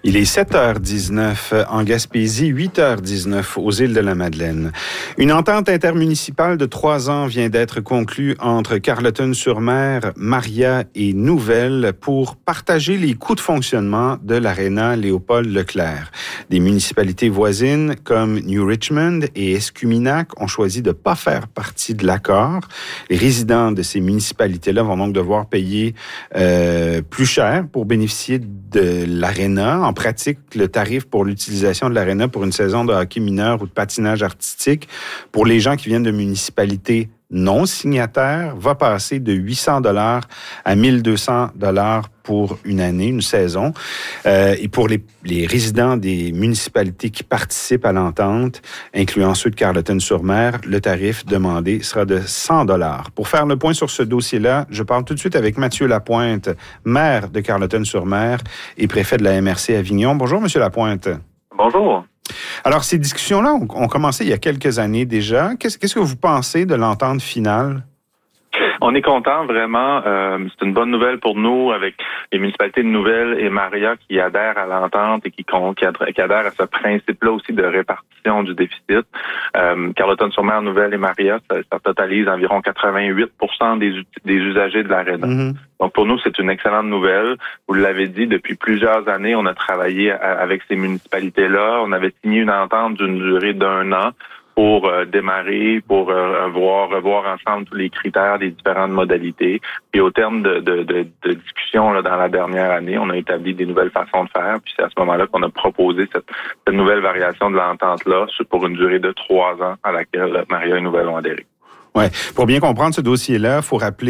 Il est 7h19 en Gaspésie, 8h19 aux îles de la Madeleine. Une entente intermunicipale de 3 ans vient d'être conclue entre Carleton-sur-Mer, Maria et Nouvelle pour partager les coûts de fonctionnement de l'aréna Léopold-Leclerc. Des municipalités voisines comme New Richmond et Escuminac ont choisi de ne pas faire partie de l'accord. Les résidents de ces municipalités-là vont donc devoir payer plus cher pour bénéficier de l'aréna. En pratique, le tarif pour l'utilisation de l'aréna pour une saison de hockey mineur ou de patinage artistique pour les gens qui viennent de municipalités non signataires va passer de 800 $ à 1200 $ pour une année, une saison. Et pour les résidents des municipalités qui participent à l'entente, incluant ceux de Carleton-sur-Mer, le tarif demandé sera de 100 $. Pour faire le point sur ce dossier-là, je parle tout de suite avec Mathieu Lapointe, maire de Carleton-sur-Mer et préfet de la MRC Avignon. Bonjour, Monsieur Lapointe. Bonjour. Alors, ces discussions-là ont commencé il y a quelques années déjà. Qu'est-ce que vous pensez de l'entente finale? On est content, vraiment. C'est une bonne nouvelle pour nous avec les municipalités de Nouvelle et Maria qui adhèrent à l'entente et qui adhèrent à ce principe-là aussi de répartition du déficit. Carleton-sur-Mer, Nouvelle et Maria, ça totalise environ 88% des usagers de l'aréna. Mm-hmm. Donc, pour nous, c'est une excellente nouvelle. Vous l'avez dit, depuis plusieurs années, on a travaillé avec ces municipalités-là. On avait signé une entente d'une durée d'1 an pour démarrer, pour revoir ensemble tous les critères des différentes modalités. Puis au terme de discussions là, dans la dernière année, on a établi des nouvelles façons de faire. Puis c'est à ce moment-là qu'on a proposé cette nouvelle variation de l'entente-là pour une durée de 3 ans à laquelle Maria et Nouvelle ont adhéré. Ouais. Pour bien comprendre ce dossier-là, il faut rappeler